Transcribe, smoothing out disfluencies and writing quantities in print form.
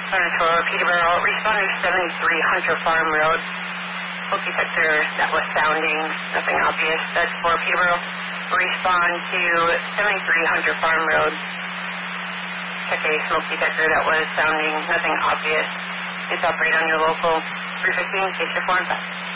for Peterborough, responding 73 Hunter Farm Road. Smoke detector that was sounding, nothing obvious. That's for Peterborough. Respond to 73 Hunter Farm Road. Check a smoke detector that was sounding, nothing obvious. It's operate on your local 315 case you're 4 and 5.